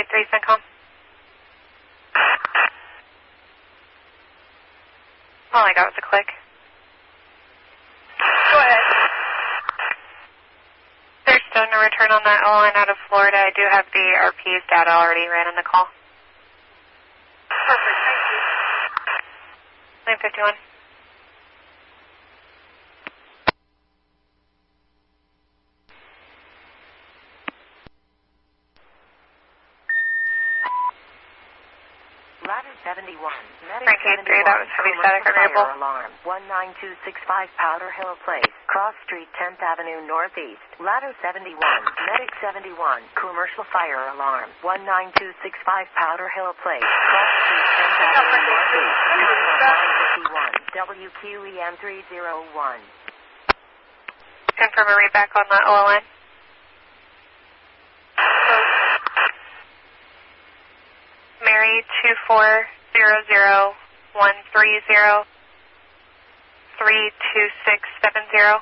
953 CENTCOM. All I got was a click. Go ahead. There's still no return on that line out of Florida. I do have the RP's data already ran in the call. Perfect, thank you. 951. Ladder 71, Medic 983, 71, that was heavy static variable. fire alarm, 19265 Powder Hill Place, Cross Street, 10th Avenue Northeast. Ladder 71, Medic 71, commercial fire alarm, 19265 Powder Hill Place, Cross Street, 10th Avenue Northeast. Time 951, WQEM 301. Confirm a read back on the OLN. Mary 2400130 32670.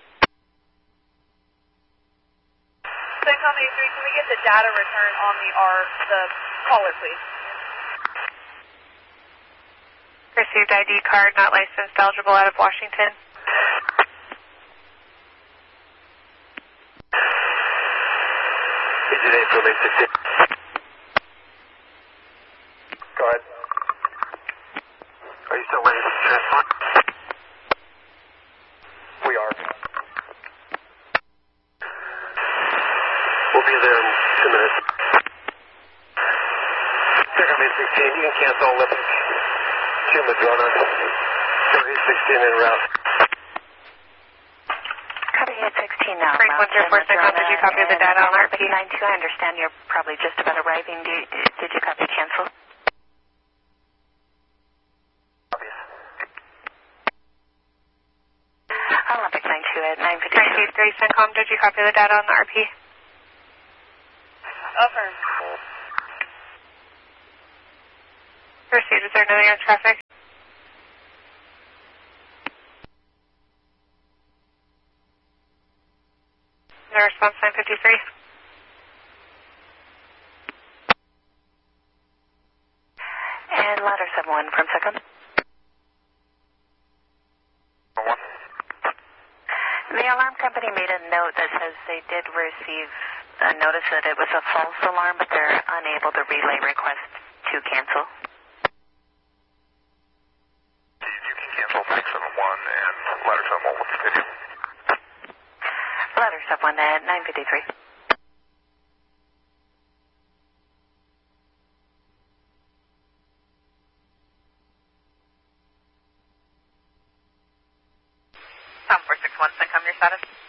CENTCOM 83, can we get the data return on the caller, please? Received ID card, not licensed, eligible out of Washington. Is it information? Go ahead. Are you still waiting for the transport? We are. We'll be there in 2 minutes. CENTCOM 816, you can cancel Olympic. Jim Madrona. 816 en route. Copy 816 now. 3104 CENTCOM, did you copy the data on RP? 92, I understand you're probably just about arriving. Did you copy cancel? Olympic 92 at 952. 923 CENTCOM, did you copy the data on the RP? Affirm. Received, is there no air traffic? No response, 953. And ladder 71 from CENTCOM. The alarm company made a note that says they did receive a notice that it was a false alarm, but they're unable to relay requests to cancel. You can cancel 671 and ladder 71 will continue. Ladder 71 at 953. Tom 461, CENTCOM, your status?